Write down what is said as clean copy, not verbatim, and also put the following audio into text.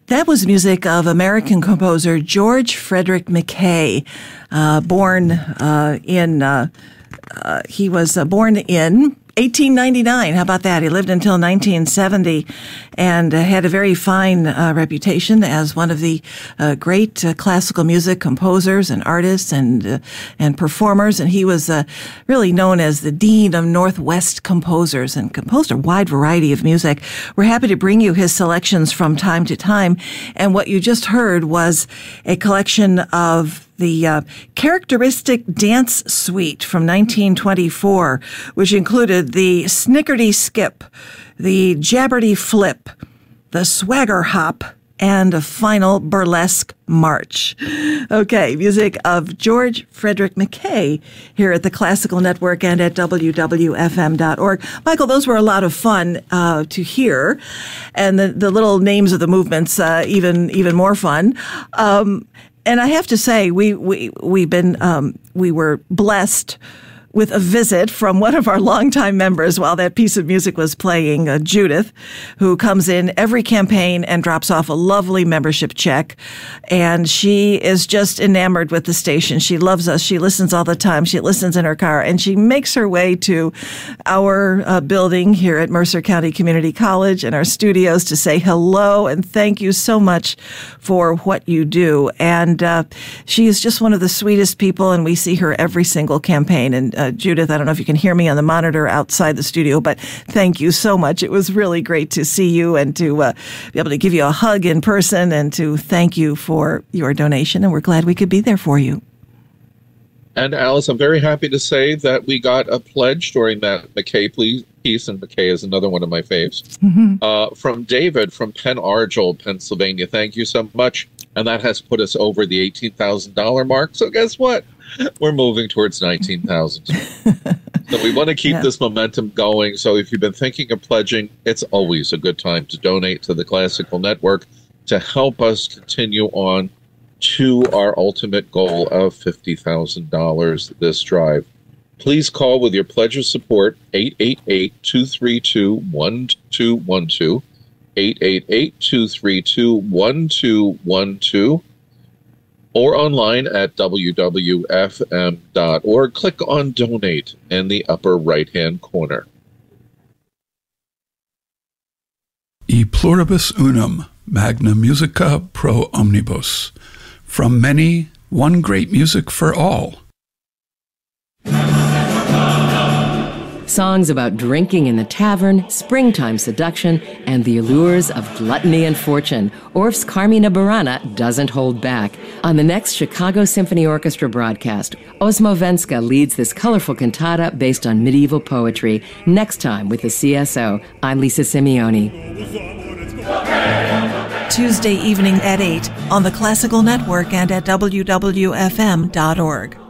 That was music of American composer George Frederick Mackay, he was born in 1899. How about that? He lived until 1970 and had a very fine reputation as one of the great classical music composers and artists and performers. And he was really known as the Dean of Northwest Composers and composed a wide variety of music. We're happy to bring you his selections from time to time. And what you just heard was a collection of the Characteristic Dance Suite from 1924, which included the Snickerty Skip, the Jabberty Flip, the Swagger Hop, and a final burlesque march. Okay, music of George Frederick Mackay here at the Classical Network and at wwfm.org. Michael, those were a lot of fun to hear, and the little names of the movements even more fun. And I have to say, we were blessed with a visit from one of our longtime members while that piece of music was playing, Judith, who comes in every campaign and drops off a lovely membership check. And she is just enamored with the station. She loves us. She listens all the time. She listens in her car, and she makes her way to our building here at Mercer County Community College and our studios to say hello and thank you so much for what you do. And she is just one of the sweetest people, and we see her every single campaign. And Judith, I don't know if you can hear me on the monitor outside the studio, but thank you so much. It was really great to see you and to be able to give you a hug in person and to thank you for your donation. And we're glad we could be there for you. And Alice, I'm very happy to say that we got a pledge during that Mackay piece, and Mackay is another one of my faves, from David from Penn Argyll, Pennsylvania. Thank you so much. And that has put us over the $18,000 mark. So guess what? We're moving towards 19,000. So we want to keep this momentum going. So if you've been thinking of pledging, it's always a good time to donate to the Classical Network to help us continue on to our ultimate goal of $50,000 this drive. Please call with your pledge of support, 888-232-1212, 888-232-1212, or online at wwfm.org. Click on Donate in the upper right-hand corner. E pluribus unum, magna musica pro omnibus. From many, one great music for all. Songs about drinking in the tavern, springtime seduction, and the allures of gluttony and fortune. Orff's Carmina Burana doesn't hold back. On the next Chicago Symphony Orchestra broadcast, Osmo Venska leads this colorful cantata based on medieval poetry. Next time with the CSO, I'm Lisa Simeone. Tuesday evening at 8 on the Classical Network and at wwfm.org.